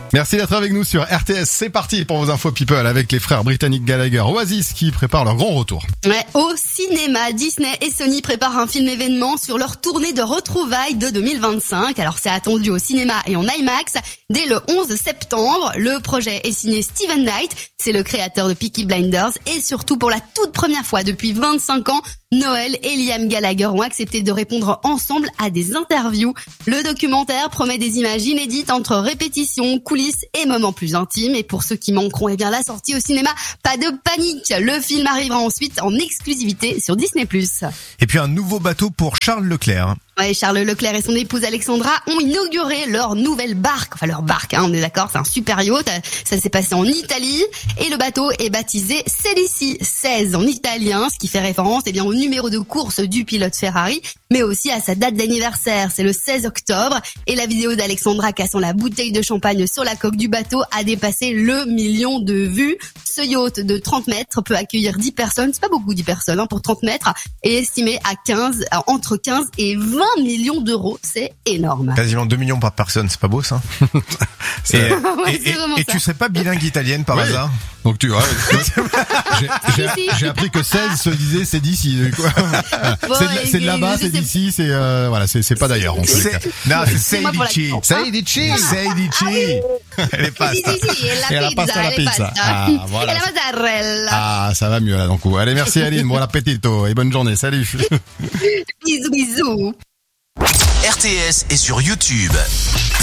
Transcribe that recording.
Merci d'être avec nous sur RTS. C'est parti pour vos infos people avec les frères britanniques Gallagher, Oasis qui préparent leur grand retour. Ouais, au cinéma, Disney et Sony préparent un film événement sur leur tournée de retrouvailles de 2025. Alors c'est attendu au cinéma et en IMAX dès le 11 septembre. Le projet est signé Steven Knight, c'est le créateur de Peaky Blinders et surtout pour la toute première fois depuis 25 ans, Noël et Liam Gallagher ont accepté de répondre ensemble à des interviews. Le documentaire promet des images inédites entre répétitions, coulisses et moments plus intimes. Et pour ceux qui manqueront, la sortie au cinéma, pas de panique. Le film arrivera ensuite en exclusivité sur Disney+. Et puis un nouveau bateau pour Charles Leclerc. Ouais, Charles Leclerc et son épouse Alexandra ont inauguré leur nouvelle barque. Enfin, leur barque, on est d'accord, c'est un super yacht. Ça s'est passé en Italie. Et le bateau est baptisé Sedici 16 en italien, ce qui fait référence, au numéro de course du pilote Ferrari, mais aussi à sa date d'anniversaire. C'est le 16 octobre. Et la vidéo d'Alexandra cassant la bouteille de champagne sur la coque du bateau a dépassé le 1 million de vues. Ce yacht de 30 mètres peut accueillir 10 personnes. C'est pas beaucoup 10 personnes, pour 30 mètres. Et estimé à entre 15 et 20 millions d'euros. C'est énorme. Quasiment 2 millions par personne, c'est pas beau ça? Et tu serais pas bilingue italienne par hasard? Donc tu vois, j'ai appris que 16 se disait c'est d'ici. C'est de là-bas, c'est d'ici, c'est pas d'ailleurs. Non, c'est Sedici. Elle est pasta. Et la pasta la pizza. Voilà. Et la mozzarella. Ah, ça va mieux là donc. Allez, merci Aline, bon appétito et bonne journée. Salut. Bisous, bisous. RTS est sur YouTube.